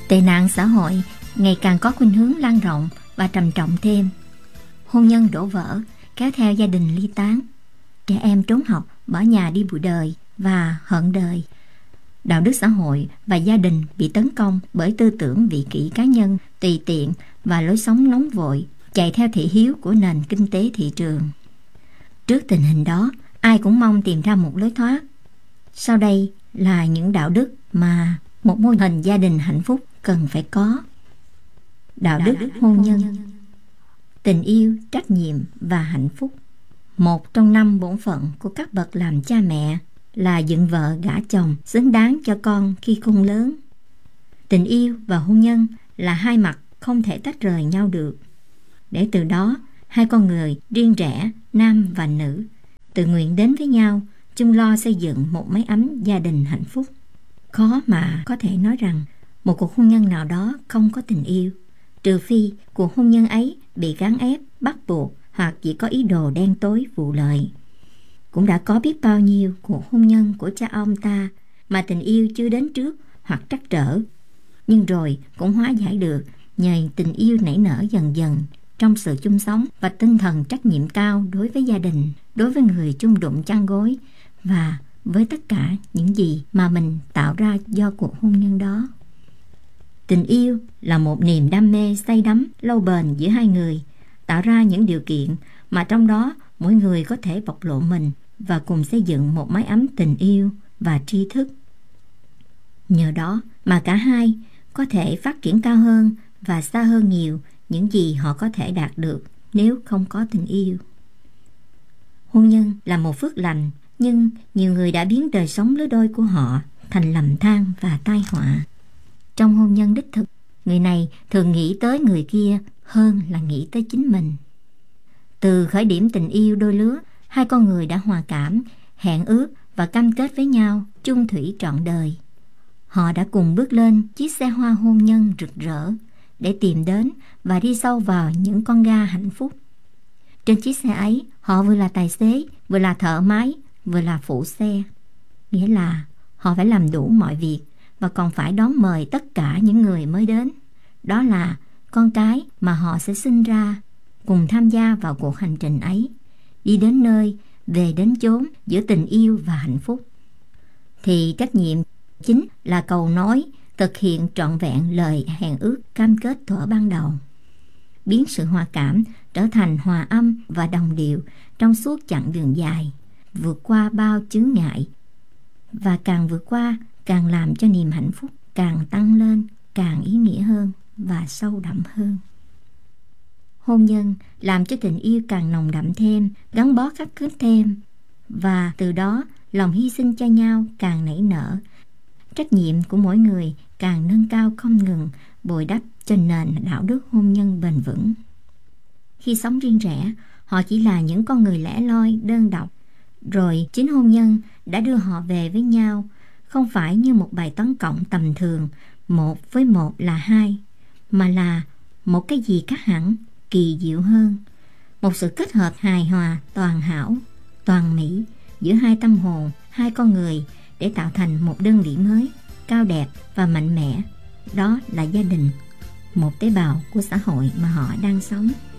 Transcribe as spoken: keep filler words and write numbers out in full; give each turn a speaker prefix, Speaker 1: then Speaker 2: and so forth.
Speaker 1: Tệ nạn xã hội ngày càng có khuynh hướng lan rộng và trầm trọng thêm. Hôn nhân đổ vỡ kéo theo gia đình ly tán. Trẻ em trốn học, bỏ nhà đi bụi đời và hận đời. Đạo đức xã hội và gia đình bị tấn công bởi tư tưởng vị kỷ cá nhân, tùy tiện và lối sống nóng vội, chạy theo thị hiếu của nền kinh tế thị trường. Trước tình hình đó, ai cũng mong tìm ra một lối thoát. Sau đây là những đạo đức mà một mô hình gia đình hạnh phúc cần phải có. Đạo đức hôn nhân: tình yêu, trách nhiệm và hạnh phúc. Một trong năm bổn phận của các bậc làm cha mẹ là dựng vợ gả chồng xứng đáng cho con khi khôn lớn. Tình yêu và hôn nhân là hai mặt không thể tách rời nhau được. Để từ đó, hai con người riêng rẽ, nam và nữ, tự nguyện đến với nhau, chung lo xây dựng một mái ấm gia đình hạnh phúc. Khó mà có thể nói rằng một cuộc hôn nhân nào đó không có tình yêu, trừ phi cuộc hôn nhân ấy bị gán ép, bắt buộc hoặc chỉ có ý đồ đen tối vụ lợi. Cũng đã có biết bao nhiêu cuộc hôn nhân của cha ông ta mà tình yêu chưa đến trước hoặc trắc trở, nhưng rồi cũng hóa giải được nhờ tình yêu nảy nở dần dần trong sự chung sống và tinh thần trách nhiệm cao đối với gia đình, đối với người chung đụng chăn gối và với tất cả những gì mà mình tạo ra do cuộc hôn nhân đó. Tình yêu là một niềm đam mê say đắm lâu bền giữa hai người, tạo ra những điều kiện mà trong đó mỗi người có thể bộc lộ mình và cùng xây dựng một mái ấm tình yêu và tri thức. Nhờ đó mà cả hai có thể phát triển cao hơn và xa hơn nhiều những gì họ có thể đạt được nếu không có tình yêu. Hôn nhân là một phước lành, nhưng nhiều người đã biến đời sống lứa đôi của họ thành lầm than và tai họa. Trong hôn nhân đích thực, người này thường nghĩ tới người kia hơn là nghĩ tới chính mình. Từ khởi điểm tình yêu đôi lứa, hai con người đã hòa cảm, hẹn ước và cam kết với nhau chung thủy trọn đời. Họ đã cùng bước lên chiếc xe hoa hôn nhân rực rỡ để tìm đến và đi sâu vào những con ga hạnh phúc. Trên chiếc xe ấy, họ vừa là tài xế, vừa là thợ máy, vừa là phụ xe. Nghĩa là họ phải làm đủ mọi việc và còn phải đón mời tất cả những người mới đến. Đó là con cái mà họ sẽ sinh ra, cùng tham gia vào cuộc hành trình ấy, đi đến nơi, về đến chốn giữa tình yêu và hạnh phúc. Thì trách nhiệm chính là cầu nối, thực hiện trọn vẹn lời hẹn ước cam kết thuở ban đầu, biến sự hòa cảm trở thành hòa âm và đồng điệu trong suốt chặng đường dài, vượt qua bao chướng ngại, và càng vượt qua càng làm cho niềm hạnh phúc càng tăng lên, càng ý nghĩa hơn và sâu đậm hơn. Hôn nhân làm cho tình yêu càng nồng đậm thêm, gắn bó khắc khít thêm, và từ đó lòng hy sinh cho nhau càng nảy nở. Trách nhiệm của mỗi người càng nâng cao không ngừng, bồi đắp cho nền đạo đức hôn nhân bền vững. Khi sống riêng rẽ, họ chỉ là những con người lẻ loi, đơn độc. Rồi chính hôn nhân đã đưa họ về với nhau, không phải như một bài toán cộng tầm thường, một với một là hai, mà là một cái gì khác hẳn, kỳ diệu hơn. Một sự kết hợp hài hòa, toàn hảo, toàn mỹ giữa hai tâm hồn, hai con người để tạo thành một đơn vị mới, cao đẹp và mạnh mẽ. Đó là gia đình, một tế bào của xã hội mà họ đang sống.